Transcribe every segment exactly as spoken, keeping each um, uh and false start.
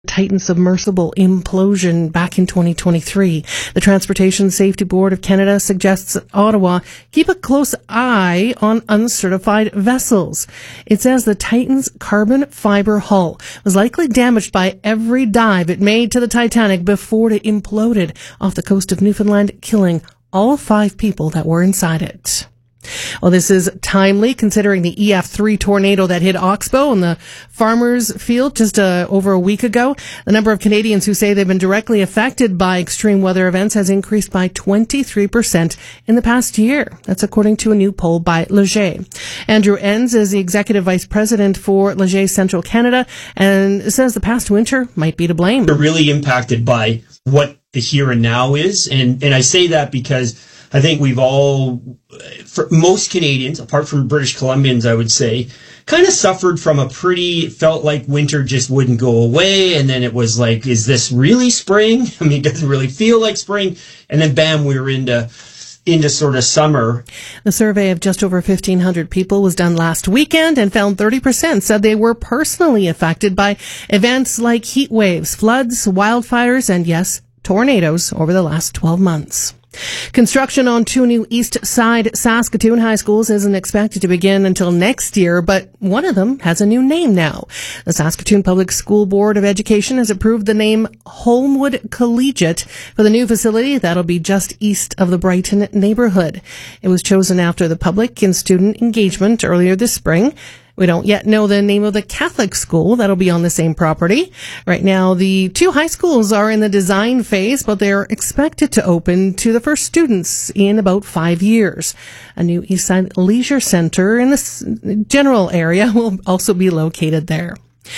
Titan submersible implosion back in twenty twenty-three. The Transportation Safety Board of Canada suggests that Ottawa keep a close eye on uncertified vessels. It says the Titan's carbon fiber hull was likely damaged by every dive it made to the Titanic before it imploded off the coast of Newfoundland, killing all five people that were inside it. Well, this is timely considering the E F three tornado that hit Oxbow in the farmers' field just uh, over a week ago. The number of Canadians who say they've been directly affected by extreme weather events has increased by twenty-three percent in the past year. That's according to a new poll by Leger. Andrew Enns is the executive vice president for Leger Central Canada and says the past winter might be to blame. We're really impacted by what the here and now is. And, and I say that because I think we've all, for most Canadians, apart from British Columbians, I would say, kind of suffered from a pretty, felt like winter just wouldn't go away. And then it was like, is this really spring? I mean, it doesn't really feel like spring. And then bam, we were into, into sort of summer. The survey of just over fifteen hundred people was done last weekend and found thirty percent said they were personally affected by events like heat waves, floods, wildfires, and yes, tornadoes over the last twelve months. Construction on two new East Side Saskatoon high schools isn't expected to begin until next year, but one of them has a new name now. The Saskatoon Public School Board of Education has approved the name Holmwood Collegiate for the new facility that'll be just east of the Brighton neighborhood. It was chosen after the public and student engagement earlier this spring. We don't yet know the name of the Catholic school that'll be on the same property. Right now, the two high schools are in the design phase, but they're expected to open to the first students in about five years. A new Eastside Leisure Center in the general area will also be located there.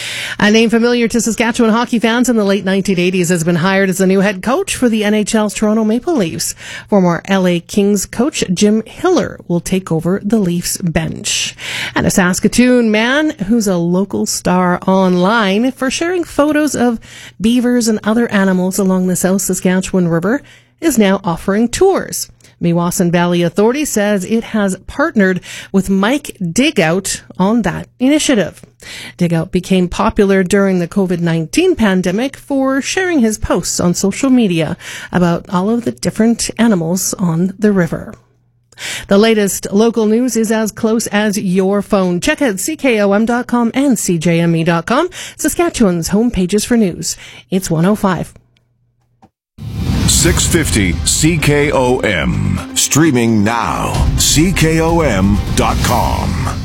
A name familiar to Saskatchewan hockey fans in the late nineteen eighties has been hired as the new head coach for the N H L's Toronto Maple Leafs. Former L A Kings coach Jim Hiller will take over the Leafs bench. And a Saskatoon man who's a local star online for sharing photos of beavers and other animals along the South Saskatchewan River is now offering tours. Meewasin Valley Authority says it has partnered with Mike Digout on that initiative. Digout became popular during the covid nineteen pandemic for sharing his posts on social media about all of the different animals on the river. The latest local news is as close as your phone. Check out C K O M dot com and C J M E dot com, Saskatchewan's home pages for news. It's one oh five. six fifty C K O M. Streaming now. C K O M dot com.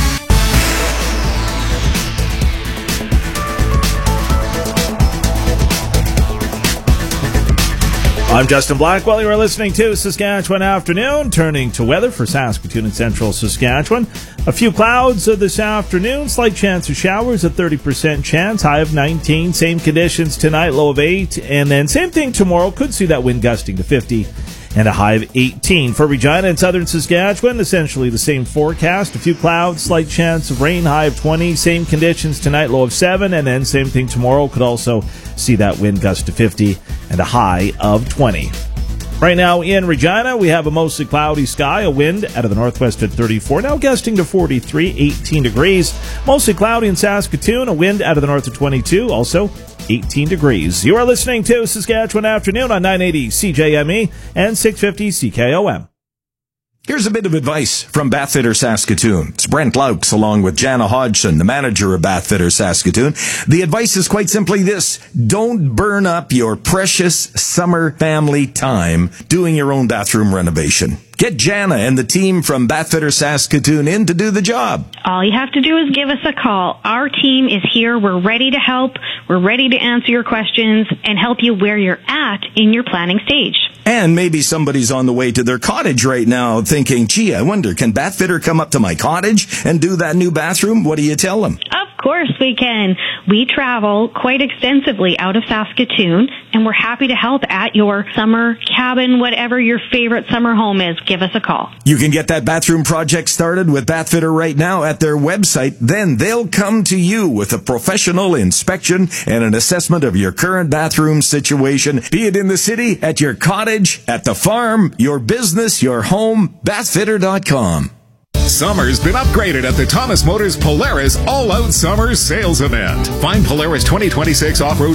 I'm Justin Blackwell. You are listening to Saskatchewan Afternoon. Turning to weather for Saskatoon and Central Saskatchewan. A few clouds this afternoon. Slight chance of showers, a thirty percent chance. High of nineteen. Same conditions tonight, low of eight. And then same thing tomorrow. Could see that wind gusting to fifty. And a high of eighteen. For Regina and southern Saskatchewan, essentially the same forecast. A few clouds, slight chance of rain, high of twenty. Same conditions tonight, low of seven. And then same thing tomorrow. Could also see that wind gust to fifty and a high of twenty. Right now in Regina, we have a mostly cloudy sky, a wind out of the northwest at thirty-four, now gusting to forty-three, eighteen degrees. Mostly cloudy in Saskatoon, a wind out of the north at twenty-two, also eighteen degrees. You are listening to Saskatchewan Afternoon on nine eighty C J M E and six fifty C K O M. Here's a bit of advice from Bathfitter Saskatoon. It's Brent Laux along with Jana Hodgson, the manager of Bathfitter Saskatoon. The advice is quite simply this: don't burn up your precious summer family time doing your own bathroom renovation. Get Jana and the team from Bathfitter Saskatoon in to do the job. All you have to do is give us a call. Our team is here. We're ready to help. We're ready to answer your questions and help you where you're at in your planning stage. And maybe somebody's on the way to their cottage right now thinking, gee, I wonder, can Bathfitter come up to my cottage and do that new bathroom? What do you tell them? Of course we can. We travel quite extensively out of Saskatoon, and we're happy to help at your summer cabin, whatever your favorite summer home is. Give us a call. You can get that bathroom project started with Bathfitter right now at their website. Then they'll come to you with a professional inspection and an assessment of your current bathroom situation, be it in the city, at your cottage, at the farm, your business, your home, bathfitter dot com. Summer's been upgraded at the Thomas Motors Polaris All-Out Summer Sales Event. Find Polaris twenty twenty-six off-road